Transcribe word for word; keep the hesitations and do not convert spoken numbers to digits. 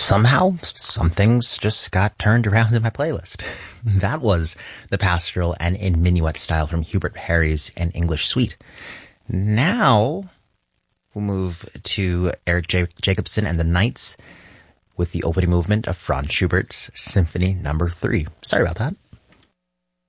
somehow some things just got turned around in my playlist. That was the pastoral and in minuet style from Hubert Harry's An English Suite. Now we'll move to Eric J- Jacobson and the Knights with the opening movement of Franz Schubert's Symphony Number Three. Sorry about that.